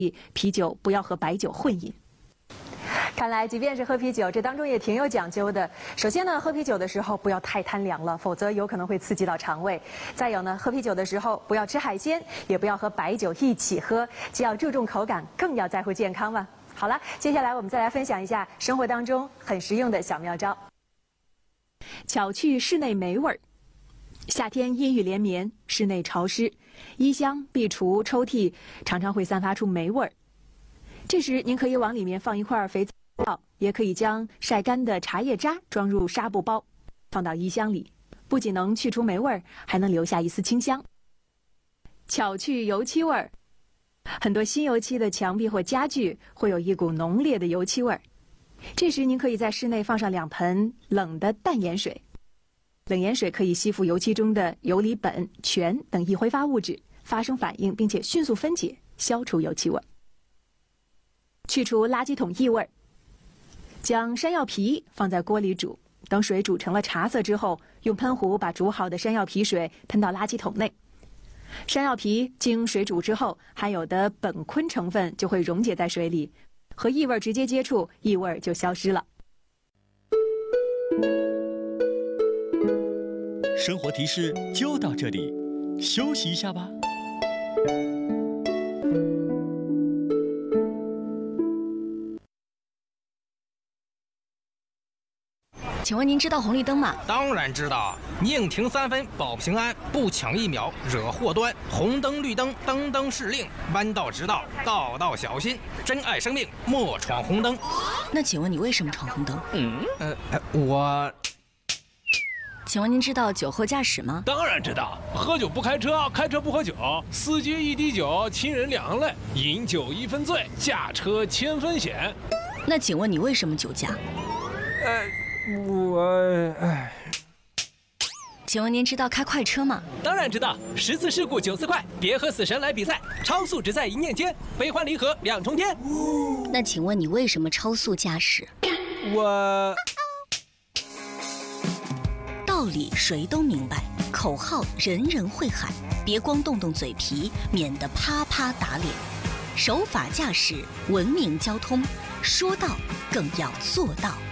啤酒不要和白酒混饮。看来，即便是喝啤酒，这当中也挺有讲究的。首先呢，喝啤酒的时候不要太贪凉了，否则有可能会刺激到肠胃。再有呢，喝啤酒的时候不要吃海鲜，也不要和白酒一起喝，既要注重口感，更要在乎健康嘛。好了，接下来我们再来分享一下生活当中很实用的小妙招。巧去室内霉味儿。夏天阴雨连绵，室内潮湿，衣箱、壁橱、抽屉常常会散发出霉味儿。这时，您可以往里面放一块肥皂，也可以将晒干的茶叶渣装入纱布包，放到衣箱里，不仅能去除霉味儿，还能留下一丝清香。巧去油漆味儿。很多新油漆的墙壁或家具会有一股浓烈的油漆味儿，这时您可以在室内放上2盆冷的淡盐水。冷盐水可以吸附油漆中的游离苯、醛等易挥发物质，发生反应，并且迅速分解，消除油漆味。去除垃圾桶异味。将山药皮放在锅里煮，等水煮成了茶色之后，用喷壶把煮好的山药皮水喷到垃圾桶内。山药皮经水煮之后，含有的苯醌成分就会溶解在水里，和异味直接接触，异味就消失了。 生活提示就到这里，休息一下吧。 请问您知道红绿灯吗？ 当然知道，宁停3分保平安，不抢1秒惹祸端。红灯绿灯，灯灯是令，弯道直道，道道小心。珍爱生命，莫闯红灯。 那请问你为什么闯红灯？ 我。 请问您知道酒后驾驶吗？ 当然知道，喝酒不开车，开车不喝酒，司机一滴酒，亲人2泪，饮酒1分醉，驾车1000分险。 那请问你为什么酒驾？请问您知道开快车吗？ 当然知道，10次事故9次快，别和死神来比赛，超速只在一念间，悲欢离合2重天。 那请问你为什么超速驾驶？道理谁都明白，口号人人会喊，别光动动嘴皮，免得啪啪打脸。守法驾驶，文明交通，说到更要做到。